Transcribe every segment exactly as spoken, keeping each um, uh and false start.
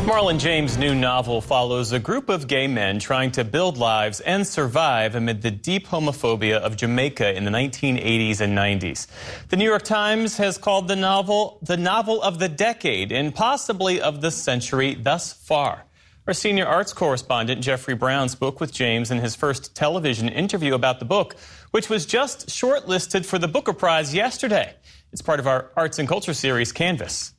Marlon James' new novel follows a group of gay men trying to build lives and survive amid the deep homophobia of Jamaica in the nineteen eighties and nineties. The New York Times has called the novel the novel of the decade and possibly of the century thus far. Our senior arts correspondent Jeffrey Brown spoke with James in his first television interview about the book, which was just shortlisted for the Booker Prize yesterday. It's part of our arts and culture series, Canvas.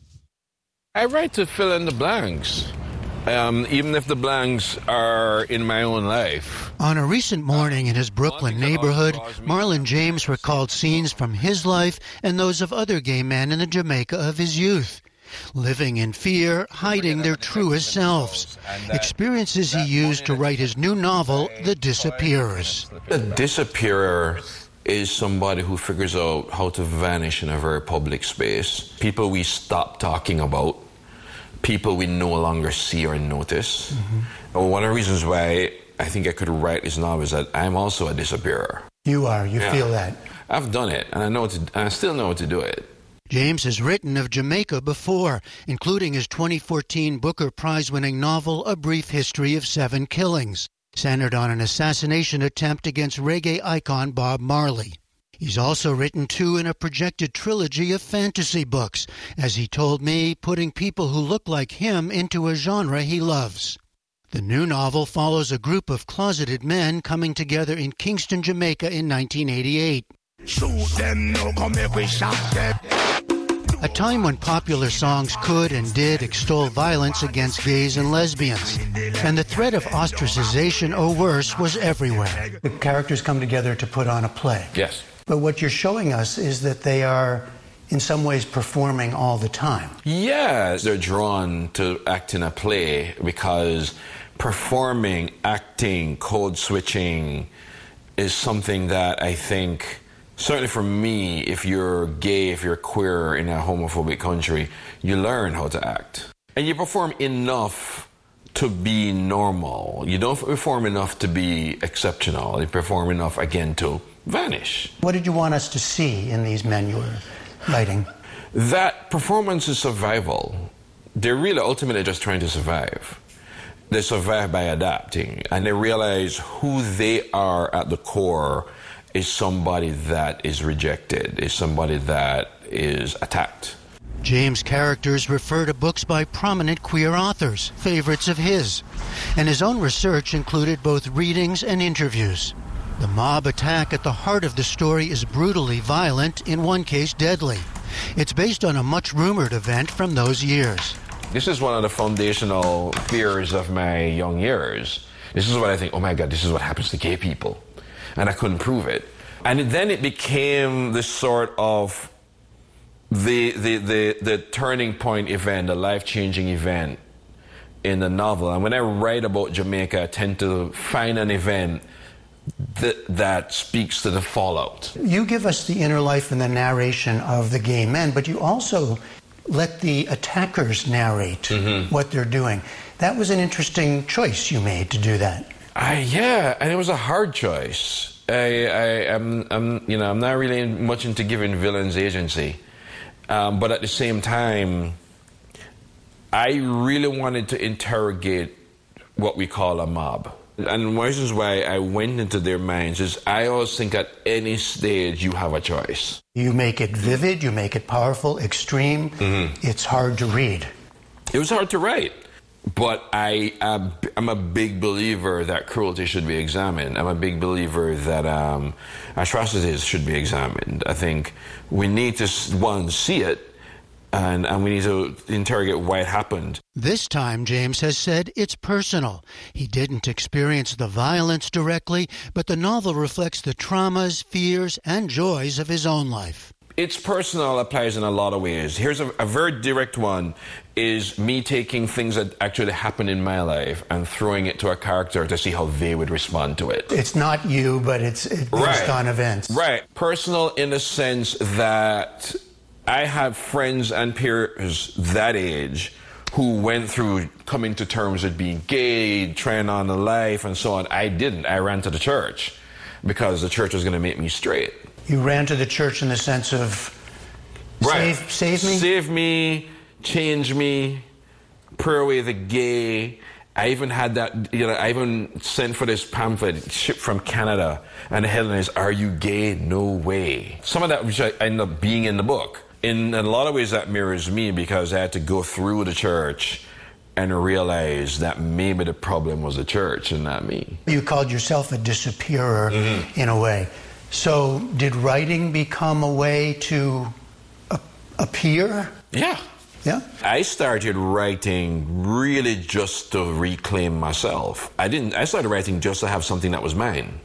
I write to fill in the blanks, um, even if the blanks are in my own life. On a recent morning in his Brooklyn neighborhood, Marlon James recalled scenes from his life and those of other gay men in the Jamaica of his youth. Living in fear, hiding their truest selves. Experiences he used to write his new novel, The Disappearers. The Disappearer is somebody who figures out how to vanish in a very public space. People we stop talking about. People we no longer see or notice. Mm-hmm. One of the reasons why I think I could write this novel is that I'm also a disappearer. You are, you yeah. feel that. I've done it, and I know to, and I still know how to do it. James has written of Jamaica before, including his twenty fourteen Booker Prize-winning novel, A Brief History of Seven Killings, centered on an assassination attempt against reggae icon Bob Marley. He's also written two in a projected trilogy of fantasy books, as he told me, putting people who look like him into a genre he loves. The new novel follows a group of closeted men coming together in Kingston, Jamaica in nineteen eighty-eight. Shoot them, no, come here, we shot them. A time when popular songs could and did extol violence against gays and lesbians, and the threat of ostracization or worse was everywhere. The characters come together to put on a play. Yes. But what you're showing us is that they are, in some ways, performing all the time. Yeah, they're drawn to act in a play because performing, acting, code switching is something that I think, certainly for me, if you're gay, if you're queer in a homophobic country, you learn how to act. And you perform enough to be normal. You don't perform enough to be exceptional. You perform enough, again, to vanish. What did you want us to see in these men you were writing? That performance is survival. They're really ultimately just trying to survive. They survive by adapting, and they realize who they are at the core is somebody that is rejected, is somebody that is attacked. James' characters refer to books by prominent queer authors, favorites of his, and his own research included both readings and interviews. The mob attack at the heart of the story is brutally violent, in one case deadly. It's based on a much-rumored event from those years. This is one of the foundational fears of my young years. This is what I think, oh my God, this is what happens to gay people. And I couldn't prove it. And then it became this sort of the, the, the, the turning point event, the life-changing event in the novel. And when I write about Jamaica, I tend to find an event that, that speaks to the fallout. You give us the inner life and the narration of the gay men, but you also let the attackers narrate mm-hmm. what they're doing. That was an interesting choice you made to do that. Uh, yeah, and it was a hard choice. I, I, I'm, I'm, you know, I'm not really much into giving villains agency, um, but at the same time, I really wanted to interrogate what we call a mob. And one reason why I went into their minds is I always think at any stage you have a choice. You make it vivid, you make it powerful, extreme. Mm-hmm. It's hard to read. It was hard to write. But I, uh, I'm a big believer that cruelty should be examined. I'm a big believer that um, atrocities should be examined. I think we need to, one, see it, and, and we need to interrogate why it happened. This time, James has said, it's personal. He didn't experience the violence directly, but the novel reflects the traumas, fears, and joys of his own life. It's personal, applies in a lot of ways. Here's a, a very direct one, is me taking things that actually happened in my life and throwing it to a character to see how they would respond to it. It's not you, but it's, it's based right. on events. Right. Personal in the sense that I have friends and peers that age who went through coming to terms with being gay, trying on a life, and so on. I didn't. I ran to the church because the church was going to make me straight. You ran to the church in the sense of right. save, save me? Save me, change me, Pray Away the Gay. I even had that, you know, I even sent for this pamphlet shipped from Canada, and the headline is, Are You Gay? No Way. Some of that which I ended up being in the book. In a lot of ways that mirrors me, because I had to go through the church and realize that maybe the problem was the church and not me. You called yourself a disappearer, mm-hmm. in a way. So did writing become a way to a- appear? Yeah. Yeah. I started writing really just to reclaim myself. I didn't. I started writing just to have something that was mine.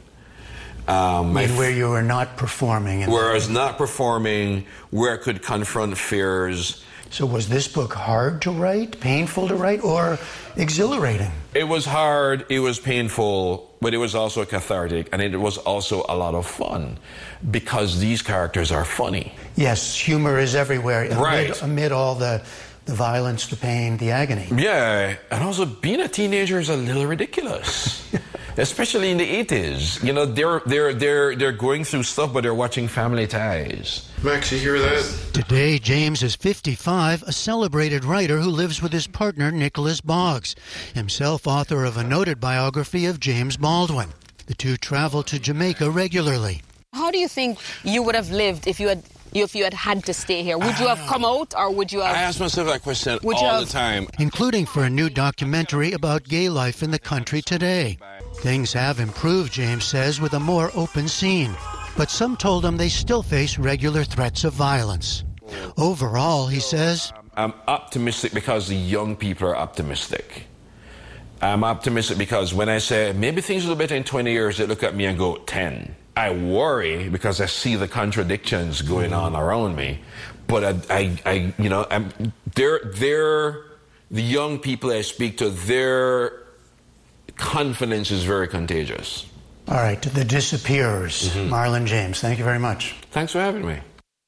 Um, I mean, where you were not performing. Where I was not performing, where I could confront fears. So was this book hard to write, painful to write, or exhilarating? It was hard, it was painful, but it was also cathartic, and it was also a lot of fun, because these characters are funny. Yes, humor is everywhere, amid, right. amid all the, the violence, the pain, the agony. Yeah, and also being a teenager is a little ridiculous. Especially in the eighties. You know, they're they're they're they're going through stuff, but they're watching Family Ties. Max, you hear that? Today, James is fifty-five, a celebrated writer who lives with his partner, Nicholas Boggs, himself author of a noted biography of James Baldwin. The two travel to Jamaica regularly. How do you think you would have lived if you had if you had had to stay here? Would you have come out, or would you have... I ask myself that question Would all you have- the time. Including for a new documentary about gay life in the country today. Things have improved, James says, with a more open scene. But some told him they still face regular threats of violence. Overall, he says, I'm optimistic because the young people are optimistic. I'm optimistic because when I say maybe things will be better in twenty years, they look at me and go, ten. I worry because I see the contradictions going on around me. But I, I, I you know, I'm, they're, they're, the young people I speak to, their confidence is very contagious. all right, the disappearers, mm-hmm. Marlon James, thank you very much. Thanks for having me.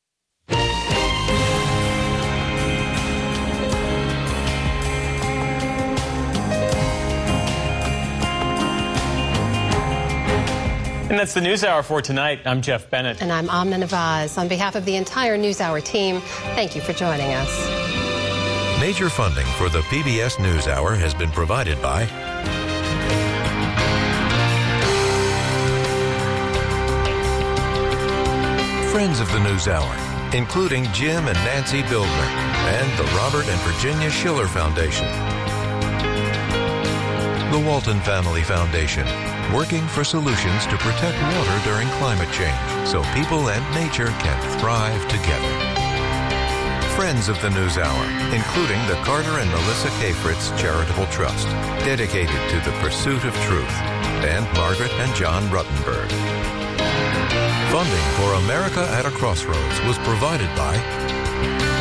And that's the NewsHour for tonight. I'm Jeff Bennett. And I'm Amna Nawaz. On behalf of the entire NewsHour team, thank you for joining us. Major funding for the P B S NewsHour has been provided by Friends of the NewsHour, including Jim and Nancy Bildner, and the Robert and Virginia Schiller Foundation. The Walton Family Foundation, working for solutions to protect water during climate change so people and nature can thrive together. Friends of the NewsHour, including the Carter and Melissa K. Fritz Charitable Trust, dedicated to the pursuit of truth, and Margaret and John Ruttenberg. Funding for America at a Crossroads was provided by